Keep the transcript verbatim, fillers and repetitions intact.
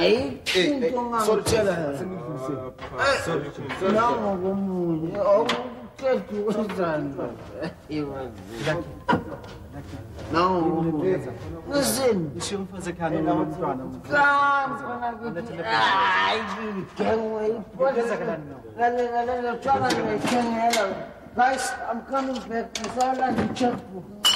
ayikho ngangitshela sorry nango komunye awuqedwe wenzani nango komunye listen ushiye umfazi ekhaya nomntwana hayi ngengwe iphozakala ngale ngale ngale ngale guys I'm coming back ngisawula ngicheckbook